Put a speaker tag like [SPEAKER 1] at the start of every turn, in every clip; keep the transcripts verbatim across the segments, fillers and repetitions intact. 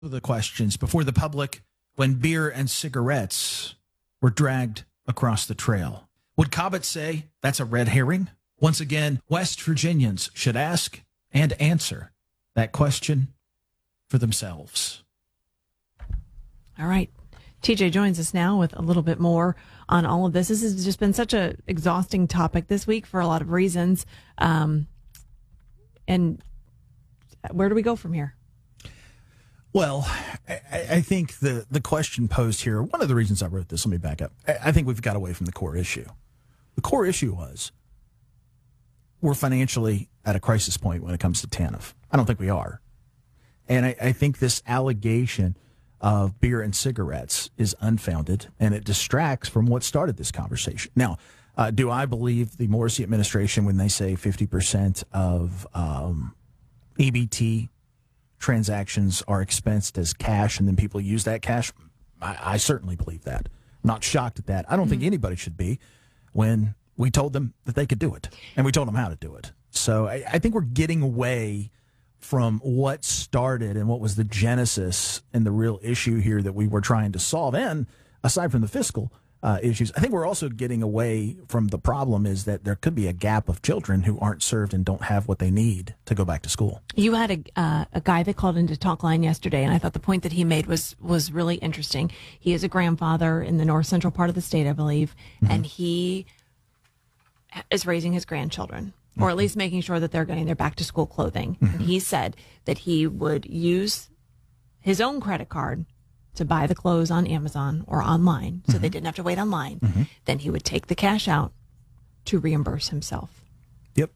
[SPEAKER 1] The questions before the public when beer and cigarettes were dragged across the trail. Would Cobbett say that's a red herring? Once again, West Virginians should ask and answer that question for themselves.
[SPEAKER 2] All right. T J joins us now with a little bit more on all of this. This has just been such an exhausting topic this week for a lot of reasons. Um, and where do we go from here?
[SPEAKER 1] Well, I, I think the, the question posed here, one of the reasons I wrote this, let me back up. I, I think we've got away from the core issue. The core issue was we're financially at a crisis point when it comes to TANF. I don't think we are. And I, I think this allegation of beer and cigarettes is unfounded, and it distracts from what started this conversation. Now, uh, do I believe the Morrissey administration when they say fifty percent of um, E B T transactions are expensed as cash and then people use that cash? I, I certainly believe that. I'm not shocked at that. I don't mm-hmm. think anybody should be when we told them that they could do it and we told them how to do it. So I, I think we're getting away from what started and what was the genesis and the real issue here that we were trying to solve. And aside from the fiscal uh, issues, I think we're also getting away from the problem is that there could be a gap of children who aren't served and don't have what they need to go back to school.
[SPEAKER 2] You had a uh, a guy that called into Talk Line yesterday, and I thought the point that he made was was really interesting. He is a grandfather in the north central part of the state, I believe, mm-hmm. and he is raising his grandchildren, or at least making sure that they're getting their back to school clothing. Mm-hmm. And he said that he would use his own credit card to buy the clothes on Amazon or online, so mm-hmm. they didn't have to wait online. Mm-hmm. Then he would take the cash out to reimburse himself.
[SPEAKER 1] Yep.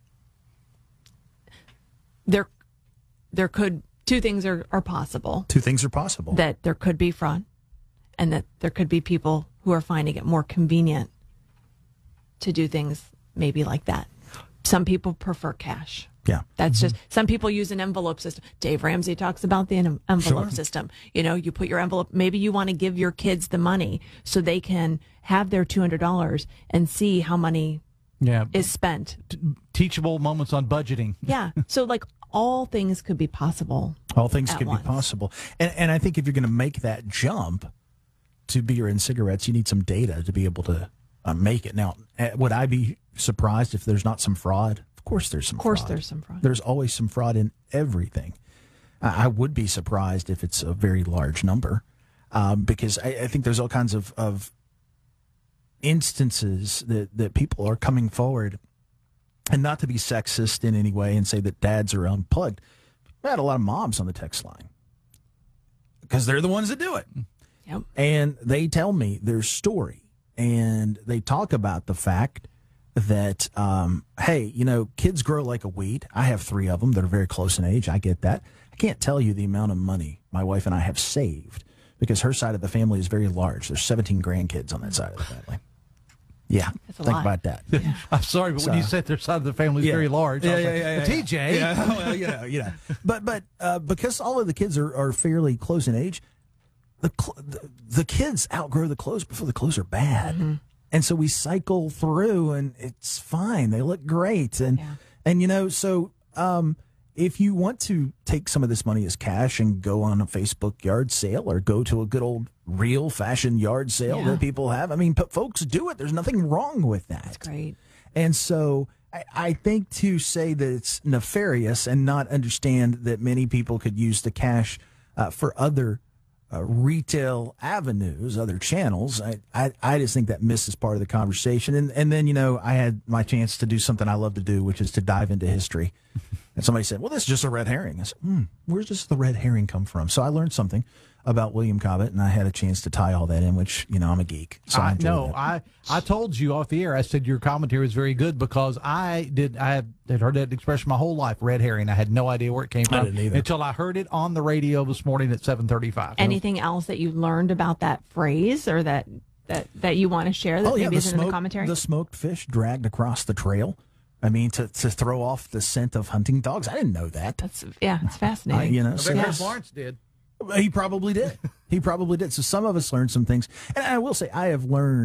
[SPEAKER 2] There, there could, two things are, are possible.
[SPEAKER 1] Two things are possible.
[SPEAKER 2] That there could be fraud, and that there could be people who are finding it more convenient to do things maybe like that. Some people prefer cash.
[SPEAKER 1] Yeah.
[SPEAKER 2] That's
[SPEAKER 1] mm-hmm.
[SPEAKER 2] just, some people use an envelope system. Dave Ramsey talks about the en- envelope
[SPEAKER 1] sure.
[SPEAKER 2] system. You know, you put your envelope, maybe you want to give your kids the money so they can have their two hundred dollars and see how money
[SPEAKER 3] yeah.
[SPEAKER 2] is spent.
[SPEAKER 3] T- teachable moments on budgeting.
[SPEAKER 2] Yeah. So like all things could be possible.
[SPEAKER 1] All things could
[SPEAKER 2] once.
[SPEAKER 1] be possible. And, and I think if you're going to make that jump to beer and cigarettes, you need some data to be able to uh, make it. Now, would I be surprised if there's not some fraud? Of course there's some fraud.
[SPEAKER 2] Of course fraud. there's some fraud.
[SPEAKER 1] There's always some fraud in everything. I, I would be surprised if it's a very large number um, because I, I think there's all kinds of, of instances that, that people are coming forward, and not to be sexist in any way and say that dads are unplugged. I had a lot of moms on the text line because they're the ones that do it.
[SPEAKER 2] Yep.
[SPEAKER 1] And they tell me their story, and they talk about the fact that, um, hey, you know, kids grow like a weed. I have three of them that are very close in age. I get that. I can't tell you the amount of money my wife and I have saved because her side of the family is very large. There's seventeen grandkids on that side of the family. Yeah,
[SPEAKER 2] That's a
[SPEAKER 1] think
[SPEAKER 2] lot.
[SPEAKER 1] about that.
[SPEAKER 3] Yeah. I'm sorry, but
[SPEAKER 1] So-
[SPEAKER 3] when you said their side of the family is
[SPEAKER 1] Yeah.
[SPEAKER 3] very large, I
[SPEAKER 1] Yeah,
[SPEAKER 3] was
[SPEAKER 1] yeah,
[SPEAKER 3] like,
[SPEAKER 1] yeah, yeah,
[SPEAKER 3] T J.
[SPEAKER 1] Yeah, well, you know, you know. But but uh, because all of the kids are, are fairly close in age, the, cl- the the kids outgrow the clothes before the clothes are bad.
[SPEAKER 2] Mm-hmm.
[SPEAKER 1] And so we cycle through, and it's fine. They look great, and
[SPEAKER 2] Yeah.
[SPEAKER 1] and you know, so um, if you want to take some of this money as cash and go on a Facebook yard sale or go to a good old real fashion yard sale
[SPEAKER 2] Yeah.
[SPEAKER 1] that people have, I mean, p- folks do it. There's nothing wrong with that.
[SPEAKER 2] That's great.
[SPEAKER 1] And so I, I think to say that it's nefarious and not understand that many people could use the cash uh, for other uh, retail avenues, other channels, I, I, I just think that misses part of the conversation. And, and then, you know, I had my chance to do something I love to do, which is to dive into history. And somebody said, well, this is just a red herring. I said, hmm, where does the red herring come from? So I learned something about William Cobbett, and I had a chance to tie all that in, which, you know, I'm a geek. So I,
[SPEAKER 3] I,
[SPEAKER 1] enjoy
[SPEAKER 3] no,
[SPEAKER 1] that.
[SPEAKER 3] I, I told you off the air, I said your commentary was very good because I did I had, had heard that expression my whole life, red herring. I had no idea where it came from
[SPEAKER 1] I didn't either.
[SPEAKER 3] until I heard it on the radio this morning at seven thirty-five.
[SPEAKER 2] Anything else that you learned about that phrase or that that, that you want to share that
[SPEAKER 1] Oh, yeah,
[SPEAKER 2] maybe
[SPEAKER 1] the
[SPEAKER 2] isn't in the
[SPEAKER 1] smoke-
[SPEAKER 2] commentary?
[SPEAKER 1] The smoked fish dragged across the trail. I mean, to, to throw off the scent of hunting dogs. I didn't know that.
[SPEAKER 2] That's yeah, it's
[SPEAKER 1] I,
[SPEAKER 2] fascinating.
[SPEAKER 1] you know,
[SPEAKER 3] I
[SPEAKER 1] so
[SPEAKER 3] bet
[SPEAKER 1] that's-
[SPEAKER 3] Chris Lawrence did.
[SPEAKER 1] he probably did. He probably did. So some of us learned some things. And I will say, I have learned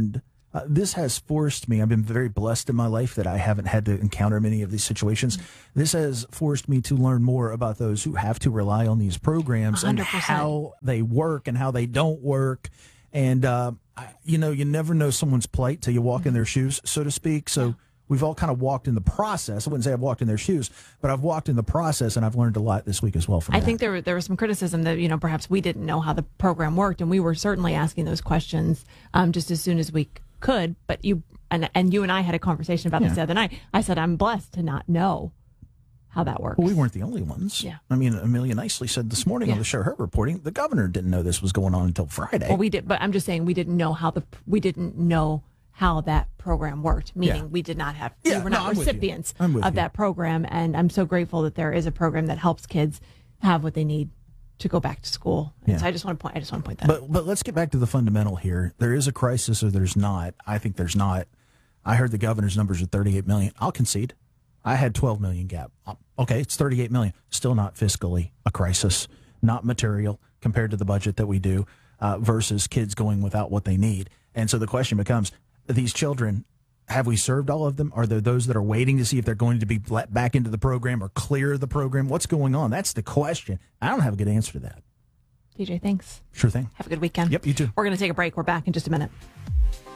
[SPEAKER 1] Uh, this has forced me, I've been very blessed in my life that I haven't had to encounter many of these situations. This has forced me to learn more about those who have to rely on these programs
[SPEAKER 2] one hundred
[SPEAKER 1] and
[SPEAKER 2] percent.
[SPEAKER 1] how they work and how they don't work. And, uh, I- you know, you never know someone's plight till you walk in their shoes, so to speak. So we've all kind of walked in the process. I wouldn't say I've walked in their shoes, but I've walked in the process, and I've learned a lot this week as well from
[SPEAKER 2] I
[SPEAKER 1] that.
[SPEAKER 2] think there there was some criticism that, you know, perhaps we didn't know how the program worked, and we were certainly asking those questions um, just as soon as we could. But you and and you and I had a conversation about this the other night. I said I'm blessed to not know how that works.
[SPEAKER 1] Well, we weren't the only ones.
[SPEAKER 2] Yeah.
[SPEAKER 1] I mean, Amelia nicely said this morning on
[SPEAKER 2] Yeah.
[SPEAKER 1] the show, her reporting, the governor didn't know this was going on until Friday.
[SPEAKER 2] Well, we did, but I'm just saying we didn't know how the we didn't know how that program worked. Meaning
[SPEAKER 1] Yeah.
[SPEAKER 2] we did not have
[SPEAKER 1] Yeah,
[SPEAKER 2] we were
[SPEAKER 1] no,
[SPEAKER 2] not
[SPEAKER 1] I'm with you.
[SPEAKER 2] recipients
[SPEAKER 1] I'm with
[SPEAKER 2] of
[SPEAKER 1] you.
[SPEAKER 2] that program, and I'm so grateful that there is a program that helps kids have what they need to go back to school. And
[SPEAKER 1] Yeah.
[SPEAKER 2] so I just want to point. I just want to point that. out.
[SPEAKER 1] But but let's get back to the fundamental here. There is a crisis or there's not. I think there's not. I heard the governor's numbers are thirty-eight million. I'll concede. I had twelve million gap. Okay, it's thirty-eight million. Still not fiscally a crisis, not material compared to the budget that we do uh, versus kids going without what they need. And so the question becomes, these children, have we served all of them? Are there those that are waiting to see if they're going to be let back into the program or clear the program? What's going on? That's the question. I don't have a good answer to that.
[SPEAKER 2] D J, thanks.
[SPEAKER 1] Sure thing.
[SPEAKER 2] Have a good weekend.
[SPEAKER 1] Yep, you too.
[SPEAKER 2] We're going to take a break. We're back in just a minute.